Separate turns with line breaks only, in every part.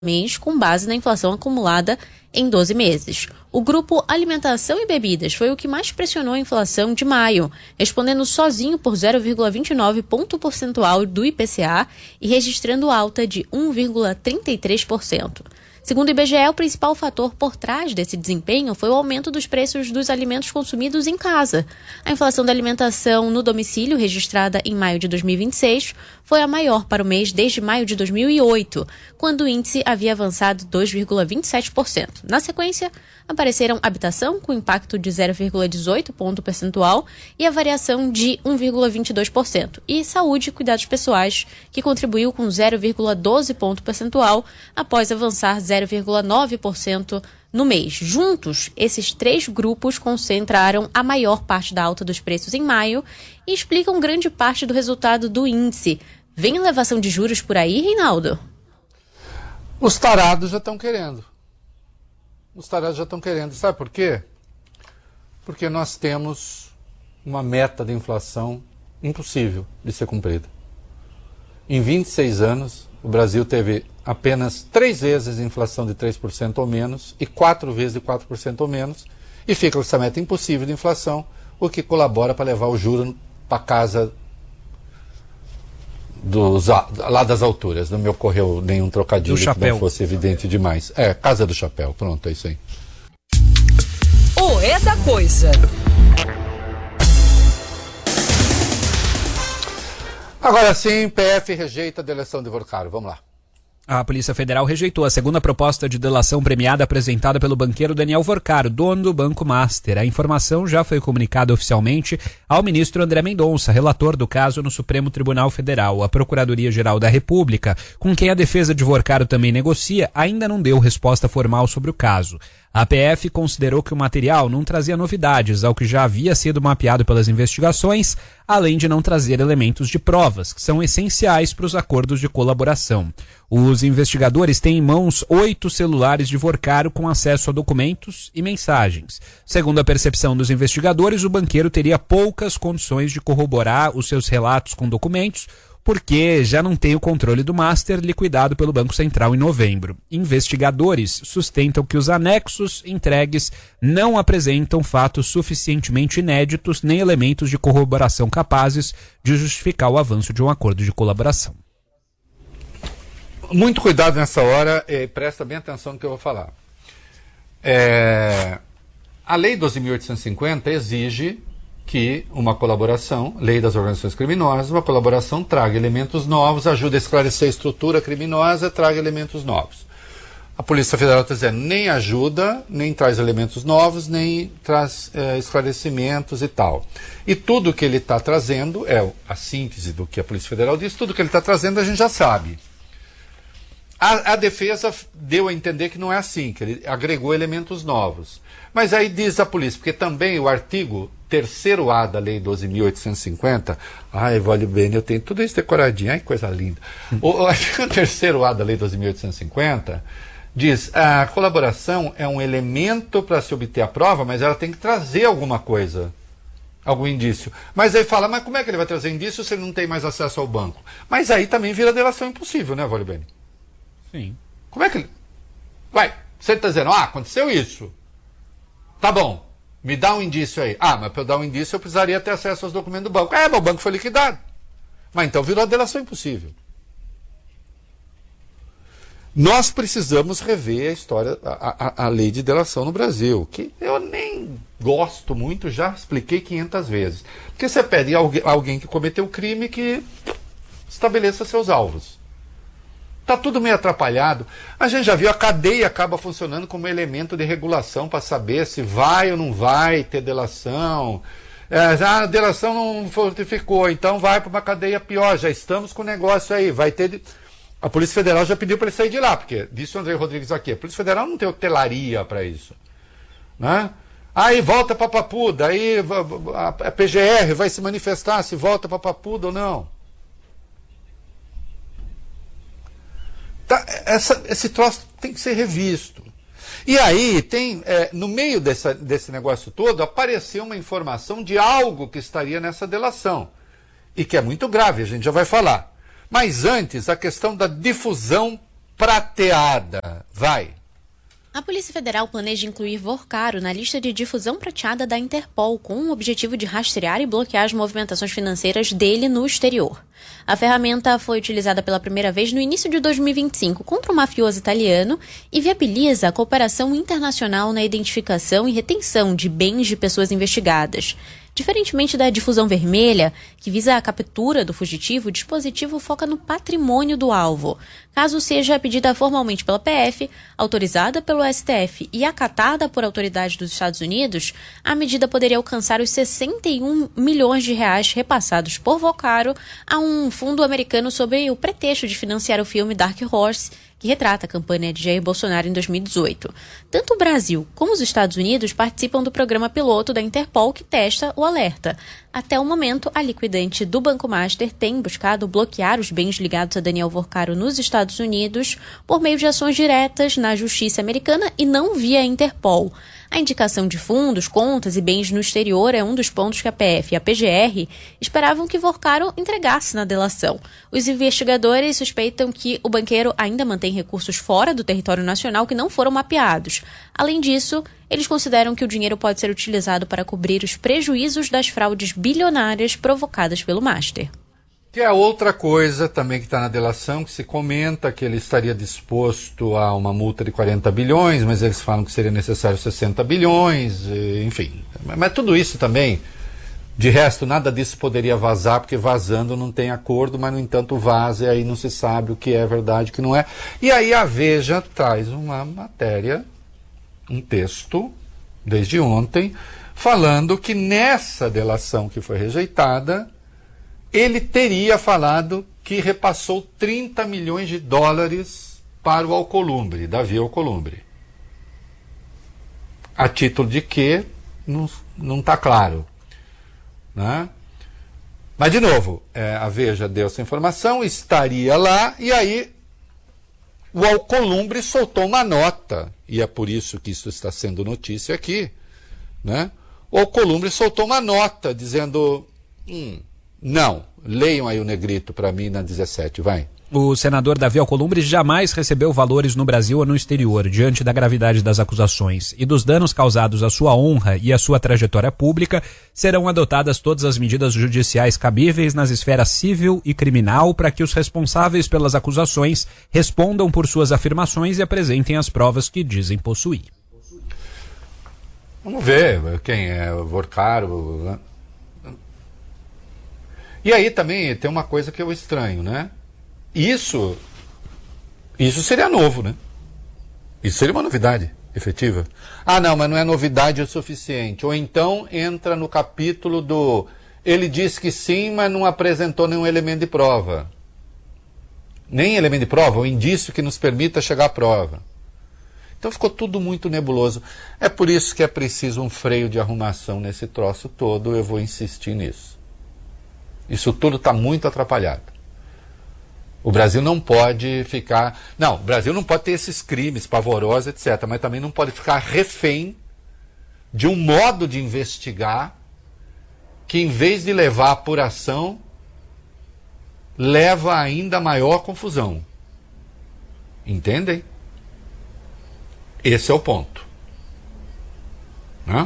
mês, com base na inflação acumulada em 12 meses. O grupo alimentação e bebidas foi o que mais pressionou a inflação de maio, respondendo sozinho por 0,29 ponto percentual do IPCA e registrando alta de 1,33%. Segundo o IBGE, o principal fator por trás desse desempenho foi o aumento dos preços dos alimentos consumidos em casa. A inflação da alimentação no domicílio, registrada em maio de 2026, foi a maior para o mês desde maio de 2008, quando o índice havia avançado 2,27%. Na sequência, apareceram habitação, com impacto de 0,18 ponto percentual e a variação de 1,22%, e saúde e cuidados pessoais, que contribuiu com 0,12 ponto percentual após avançar 0,9% no mês. Juntos, esses três grupos concentraram a maior parte da alta dos preços em maio e explicam grande parte do resultado do índice. Vem elevação de juros por aí, Reinaldo?
Os tarados já estão querendo. Sabe por quê? Porque nós temos uma meta de inflação impossível de ser cumprida. Em 26 anos, o Brasil teve apenas 3 vezes inflação de 3% ou menos e 4 vezes de 4% ou menos, e fica com essa meta impossível de inflação, o que colabora para levar o juro para casa lá das alturas. Não me ocorreu nenhum trocadilho que não fosse evidente demais. Casa do chapéu. Pronto, é isso aí.
O É da Coisa.
Agora sim, PF rejeita a delação de Vorcaro. Vamos lá.
A Polícia Federal rejeitou a segunda proposta de delação premiada apresentada pelo banqueiro Daniel Vorcaro, dono do Banco Master. A informação já foi comunicada oficialmente ao ministro André Mendonça, relator do caso no Supremo Tribunal Federal. A Procuradoria-Geral da República, com quem a defesa de Vorcaro também negocia, ainda não deu resposta formal sobre o caso. A PF considerou que o material não trazia novidades ao que já havia sido mapeado pelas investigações, além de não trazer elementos de provas, que são essenciais para os acordos de colaboração. Os investigadores têm em mãos 8 celulares de Vorcaro com acesso a documentos e mensagens. Segundo a percepção dos investigadores, o banqueiro teria poucas condições de corroborar os seus relatos com documentos, porque já não tem o controle do Master liquidado pelo Banco Central em novembro. Investigadores sustentam que os anexos entregues não apresentam fatos suficientemente inéditos nem elementos de corroboração capazes de justificar o avanço de um acordo de colaboração.
Muito cuidado nessa hora e presta bem atenção no que eu vou falar. A Lei 12.850 exige que uma colaboração, lei das organizações criminosas, uma colaboração traga elementos novos, ajuda a esclarecer a estrutura criminosa, traga elementos novos. A Polícia Federal está dizendo, nem ajuda, nem traz elementos novos, nem traz esclarecimentos e tal. E tudo que ele está trazendo, a síntese do que a Polícia Federal diz, tudo que ele está trazendo a gente já sabe. A defesa deu a entender que não é assim, que ele agregou elementos novos. Mas aí diz a polícia, porque também o artigo 3º-A da Lei 12.850, vale bem, eu tenho tudo isso decoradinho, coisa linda. O artigo 3º-A da Lei 12.850 diz, a colaboração é um elemento para se obter a prova, mas ela tem que trazer alguma coisa, algum indício. Mas aí fala, mas como é que ele vai trazer indício se ele não tem mais acesso ao banco? Mas aí também vira delação impossível, né, Vale bem?
Sim.
Como é que ele... Você está dizendo, aconteceu isso. Tá bom, me dá um indício aí. Mas para eu dar um indício eu precisaria ter acesso aos documentos do banco. Mas o banco foi liquidado. Mas então virou a delação impossível. Nós precisamos rever a história, a lei de delação no Brasil, que eu nem gosto muito, já expliquei 500 vezes. Porque você pede alguém que cometeu crime que estabeleça seus alvos. Está tudo meio atrapalhado. A gente já viu, a cadeia acaba funcionando como elemento de regulação para saber se vai ou não vai ter delação. A delação não fortificou, então vai para uma cadeia pior. Já estamos com o negócio aí. Vai ter... A Polícia Federal já pediu para ele sair de lá, porque disse o André Rodrigues aqui, a Polícia Federal não tem hotelaria para isso. Né? Aí volta para Papuda, aí a PGR vai se manifestar se volta para Papuda ou não. Esse troço tem que ser revisto. E aí tem, no meio desse negócio todo, apareceu uma informação de algo que estaria nessa delação. E que é muito grave, a gente já vai falar. Mas antes, a questão da difusão prateada. Vai.
A Polícia Federal planeja incluir Vorcaro na lista de difusão prateada da Interpol, com o objetivo de rastrear e bloquear as movimentações financeiras dele no exterior. A ferramenta foi utilizada pela primeira vez no início de 2025 contra o mafioso italiano e viabiliza a cooperação internacional na identificação e retenção de bens de pessoas investigadas. Diferentemente da difusão vermelha, que visa a captura do fugitivo, o dispositivo foca no patrimônio do alvo. Caso seja pedida formalmente pela PF, autorizada pelo STF e acatada por autoridades dos Estados Unidos, a medida poderia alcançar os 61 milhões de reais repassados por Vorcaro a um fundo americano sob o pretexto de financiar o filme Dark Horse, que retrata a campanha de Jair Bolsonaro em 2018. Tanto o Brasil como os Estados Unidos participam do programa piloto da Interpol que testa o alerta. Até o momento, a liquidante do Banco Master tem buscado bloquear os bens ligados a Daniel Vorcaro nos Estados Unidos por meio de ações diretas na justiça americana e não via Interpol. A indicação de fundos, contas e bens no exterior é um dos pontos que a PF e a PGR esperavam que Vorcaro entregasse na delação. Os investigadores suspeitam que o banqueiro ainda mantém recursos fora do território nacional que não foram mapeados. Além disso, eles consideram que o dinheiro pode ser utilizado para cobrir os prejuízos das fraudes bilionárias provocadas pelo Master.
Que é outra coisa também que está na delação, que se comenta que ele estaria disposto a uma multa de 40 bilhões, mas eles falam que seria necessário 60 bilhões, enfim. Mas tudo isso também, de resto, nada disso poderia vazar, porque vazando não tem acordo, mas no entanto vaza e aí não se sabe o que é verdade e o que não é. E aí a Veja traz uma matéria, um texto, desde ontem, falando que nessa delação que foi rejeitada, ele teria falado que repassou 30 milhões de dólares para o Alcolumbre, Davi Alcolumbre. A título de quê? Não está claro. Né? Mas, de novo, a Veja deu essa informação, estaria lá, e aí o Alcolumbre soltou uma nota, e é por isso que isso está sendo notícia aqui. Né? O Alcolumbre soltou uma nota dizendo... Não, leiam aí o negrito para mim na 17, vai.
O senador Davi Alcolumbre jamais recebeu valores no Brasil ou no exterior, diante da gravidade das acusações e dos danos causados à sua honra e à sua trajetória pública, serão adotadas todas as medidas judiciais cabíveis nas esferas civil e criminal para que os responsáveis pelas acusações respondam por suas afirmações e apresentem as provas que dizem possuir.
Vamos ver quem é o Vorcaro, né? E aí também tem uma coisa que eu estranho, né? Isso seria novo, né? Isso seria uma novidade efetiva. Ah, não, mas não é novidade o suficiente. Ou então entra no capítulo do... Ele disse que sim, mas não apresentou nenhum elemento de prova. Nem elemento de prova, um indício que nos permita chegar à prova. Então ficou tudo muito nebuloso. É por isso que é preciso um freio de arrumação nesse troço todo, eu vou insistir nisso. Isso tudo está muito atrapalhado. O Brasil não pode ficar... Não, o Brasil não pode ter esses crimes pavorosos, etc. Mas também não pode ficar refém de um modo de investigar que, em vez de levar à apuração, leva ainda maior confusão. Entendem? Esse é o ponto. Hã?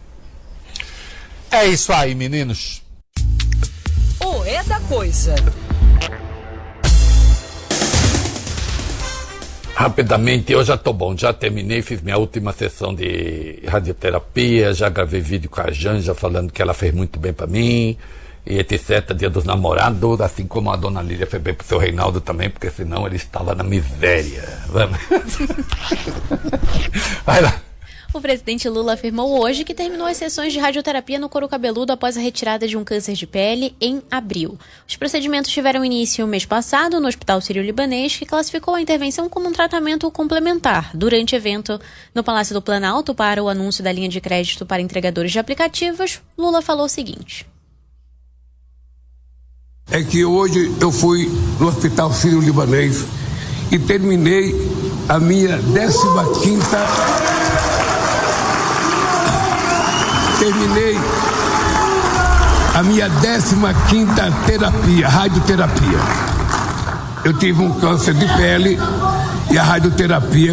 É isso aí, meninos.
O É da Coisa.
Rapidamente, eu já tô bom, já terminei, fiz minha última sessão de radioterapia, já gravei vídeo com a Janja falando que ela fez muito bem pra mim, e etc, Dia dos Namorados, assim como a dona Lília fez bem pro seu Reinaldo também, porque senão ele estava na miséria. Vamos. Vai lá.
O presidente Lula afirmou hoje que terminou as sessões de radioterapia no couro cabeludo após a retirada de um câncer de pele em abril. Os procedimentos tiveram início mês passado no Hospital Sírio-Libanês, que classificou a intervenção como um tratamento complementar. Durante evento no Palácio do Planalto para o anúncio da linha de crédito para entregadores de aplicativos, Lula falou o seguinte.
É que hoje eu fui no Hospital Sírio-Libanês e terminei a minha 15ª... Terminei a minha 15ª terapia, radioterapia. Eu tive um câncer de pele e a radioterapia